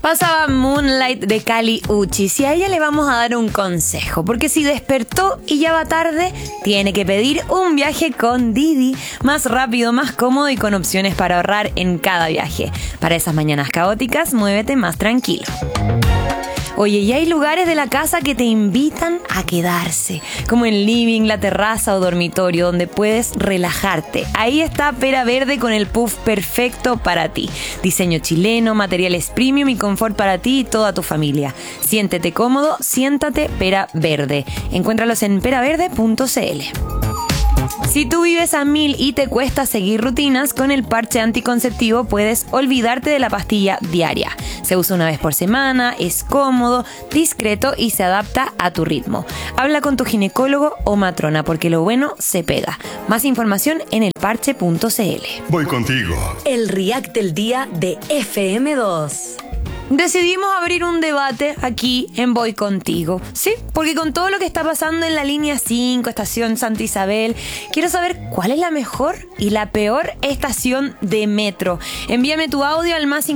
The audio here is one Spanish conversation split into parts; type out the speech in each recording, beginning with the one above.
Pasaba Moonlight de Kali Uchis y a ella le vamos a dar un consejo, porque si despertó y ya va tarde, tiene que pedir un viaje con Didi, más rápido, más cómodo y con opciones para ahorrar en cada viaje. Para esas mañanas caóticas, muévete más tranquilo. Oye, y hay lugares de la casa que te invitan a quedarse, como el living, la terraza o dormitorio, donde puedes relajarte. Ahí está Pera Verde con el puff perfecto para ti. Diseño chileno, materiales premium y confort para ti y toda tu familia. Siéntete cómodo, siéntate Pera Verde. Encuéntralos en peraverde.cl. Si tú vives a 1000 y te cuesta seguir rutinas, con el parche anticonceptivo puedes olvidarte de la pastilla diaria. Se usa una vez por semana, es cómodo, discreto y se adapta a tu ritmo. Habla con tu ginecólogo o matrona porque lo bueno se pega. Más información en elparche.cl. Voy contigo. El React del día de FM2. Decidimos abrir un debate aquí en Voy Contigo, ¿sí? Porque con todo lo que está pasando en la línea 5, estación Santa Isabel, quiero saber cuál es la mejor y la peor estación de metro. Envíame tu audio al más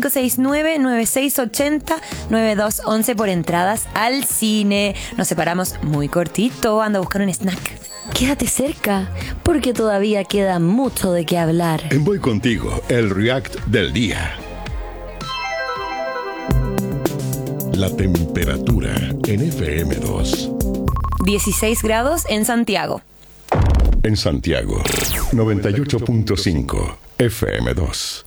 569-9680-9211 por entradas al cine. Nos separamos muy cortito, anda a buscar un snack. Quédate cerca, porque todavía queda mucho de qué hablar. En Voy Contigo, el React del día. La temperatura en FM2. 16 grados en Santiago. En Santiago, 98.5 FM2.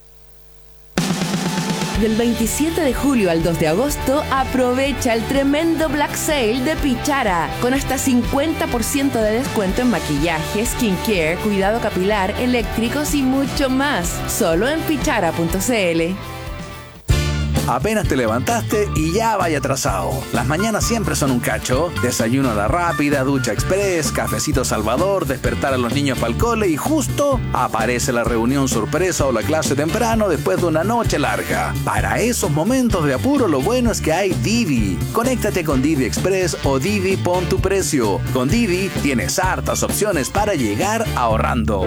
Del 27 de julio al 2 de agosto, aprovecha el tremendo Black Sale de Pichara, con hasta 50% de descuento en maquillaje, skincare, cuidado capilar, eléctricos y mucho más. Solo en pichara.cl. Apenas te levantaste y ya vaya atrasado. Las mañanas siempre son un cacho. Desayuno a la rápida, ducha express, cafecito Salvador, despertar a los niños para el cole y justo aparece la reunión sorpresa o la clase temprano después de una noche larga. Para esos momentos de apuro, lo bueno es que hay Didi. Conéctate con Didi Express o Didi Pon tu Precio. Con Didi tienes hartas opciones para llegar ahorrando.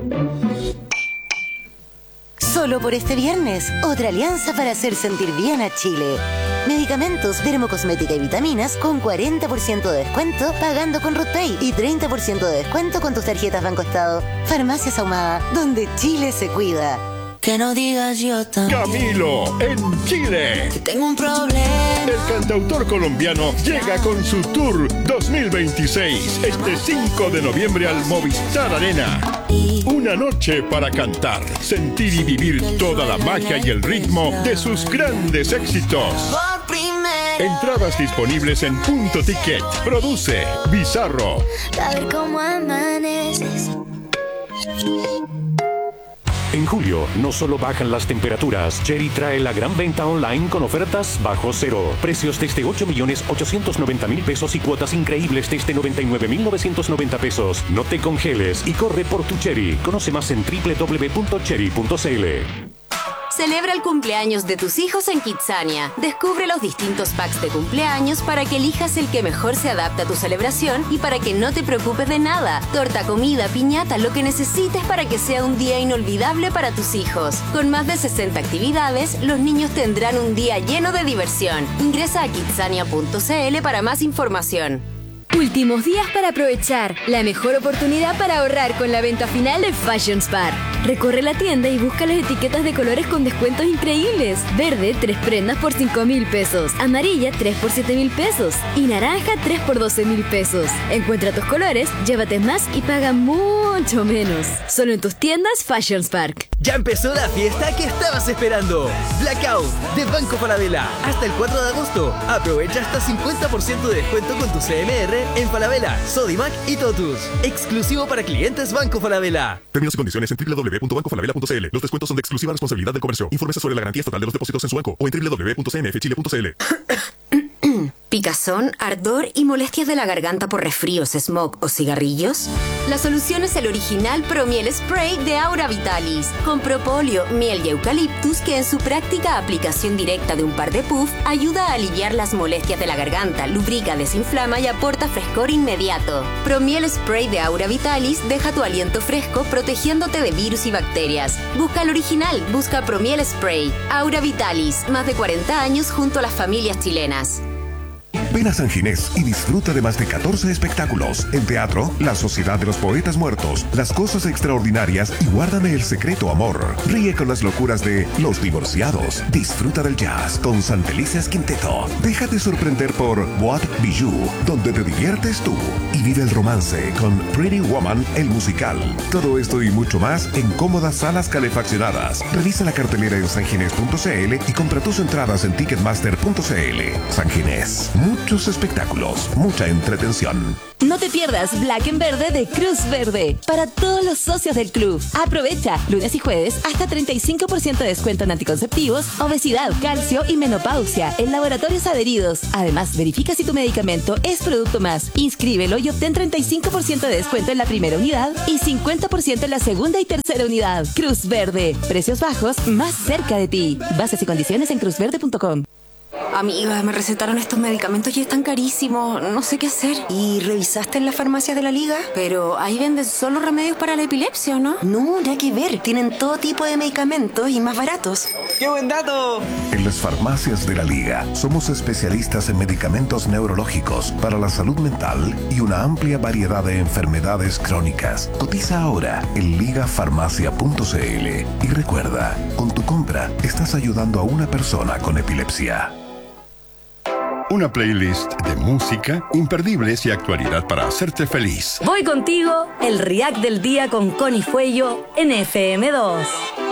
Solo por este viernes, otra alianza para hacer sentir bien a Chile. Medicamentos, dermocosmética y vitaminas con 40% de descuento pagando con RootPay y 30% de descuento con tus tarjetas Banco Estado. Farmacias Ahumada, donde Chile se cuida. Que no digas yo también. Camilo, en Chile. Que tengo un problema. El cantautor colombiano llega con su tour 2026 este 5 de noviembre al Movistar Arena. Una noche para cantar, sentir y vivir toda la magia y el ritmo de sus grandes éxitos. Entradas disponibles en Punto Ticket. Produce Bizarro. A ver cómo amaneces. En julio, no solo bajan las temperaturas, Chery trae la gran venta online con ofertas bajo cero. Precios desde 8.890.000 pesos y cuotas increíbles desde 99.990 pesos. No te congeles y corre por tu Chery. Conoce más en www.chery.cl. Celebra el cumpleaños de tus hijos en Kidzania. Descubre los distintos packs de cumpleaños para que elijas el que mejor se adapte a tu celebración y para que no te preocupes de nada. Torta, comida, piñata, lo que necesites para que sea un día inolvidable para tus hijos. Con más de 60 actividades, los niños tendrán un día lleno de diversión. Ingresa a kidzania.cl para más información. Últimos días para aprovechar. La mejor oportunidad para ahorrar con la venta final de Fashion Spar. Recorre la tienda y busca las etiquetas de colores con descuentos increíbles. Verde, 3 prendas por 5.000 pesos. Amarilla, 3 por 7.000 pesos. Y naranja, 3 por 12.000 pesos. Encuentra tus colores, llévate más y paga mucho menos. Solo en tus tiendas Fashion Spark. Ya empezó la fiesta que estabas esperando. Blackout de Banco Falabella. Hasta el 4 de agosto. Aprovecha hasta 50% de descuento con tu CMR en Falabella, Sodimac y Totus. Exclusivo para clientes Banco Falabella. Términos y condiciones en www.bancofalabella.cl. Los descuentos son de exclusiva responsabilidad del comercio. Infórmese sobre la garantía estatal de los depósitos en su banco o en www.cnfchile.cl. ¿Picazón, ardor y molestias de la garganta por resfríos, smog o cigarrillos? La solución es el original Promiel Spray de Aura Vitalis, con propóleo, miel y eucaliptus que en su práctica aplicación directa de un par de puff ayuda a aliviar las molestias de la garganta, lubrica, desinflama y aporta frescor inmediato. Promiel Spray de Aura Vitalis deja tu aliento fresco protegiéndote de virus y bacterias. Busca el original, busca Promiel Spray. Aura Vitalis, más de 40 años junto a las familias chilenas. Ven a San Ginés y disfruta de más de 14 espectáculos. En teatro, La Sociedad de los Poetas Muertos, Las Cosas Extraordinarias y Guárdame el Secreto Amor. Ríe con las locuras de Los Divorciados. Disfruta del jazz con Santelices Quinteto. Déjate sorprender por Boîte Bijou, donde te diviertes tú. Y vive el romance con Pretty Woman, el musical. Todo esto y mucho más en cómodas salas calefaccionadas. Revisa la cartelera en sanginés.cl y compra tus entradas en ticketmaster.cl. San Ginés. Muchos espectáculos, mucha entretención. No te pierdas Black en Verde de Cruz Verde para todos los socios del club. Aprovecha lunes y jueves hasta 35% de descuento en anticonceptivos, obesidad, calcio y menopausia en laboratorios adheridos. Además, verifica si tu medicamento es Producto Más. Inscríbelo y obtén 35% de descuento en la primera unidad y 50% en la segunda y tercera unidad. Cruz Verde, precios bajos más cerca de ti. Bases y condiciones en cruzverde.com. Amiga, me recetaron estos medicamentos y están carísimos. No sé qué hacer. ¿Y revisaste en las farmacias de la Liga? Pero ahí venden solo remedios para la epilepsia, ¿no? No, nada que ver. Tienen todo tipo de medicamentos y más baratos. ¡Qué buen dato! En las farmacias de la Liga somos especialistas en medicamentos neurológicos para la salud mental y una amplia variedad de enfermedades crónicas. Cotiza ahora en ligafarmacia.cl y recuerda, con tu compra estás ayudando a una persona con epilepsia. Una playlist de música, imperdibles y actualidad para hacerte feliz. Voy contigo, el React del día con Connie Fuello en FM2.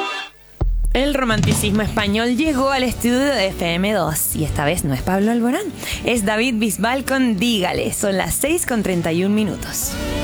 El romanticismo español llegó al estudio de FM2 y esta vez no es Pablo Alborán, es David Bisbal con Dígale. Son las 6:31.